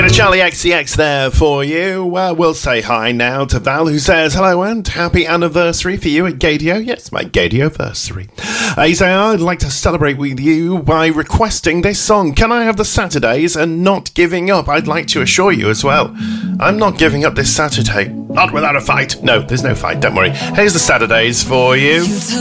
Bit of Charlie XCX there for you. We'll say hi now to Val, who says hello and happy anniversary for you at Gadio. Yes, my Gadio-versary. He says, I'd like to celebrate with you by requesting this song. Can I have the Saturdays and Not Giving Up? I'd like to assure you as well, I'm not giving up this Saturday. Not without a fight. No, there's no fight, don't worry. Here's the Saturdays for you.